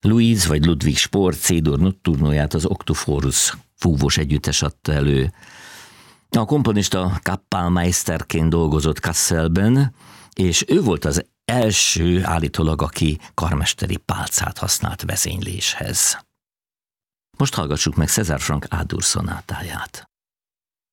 Louise vagy Ludwig Spohr C-dur nocturnóját az Octoforus fúvós együttes adta elő. A komponista Kapellmeisterként dolgozott Kasselben, és ő volt az első állítólag, aki karmesteri pálcát használt vezényléshez. Most hallgassuk meg César Franck A-dur szonátáját.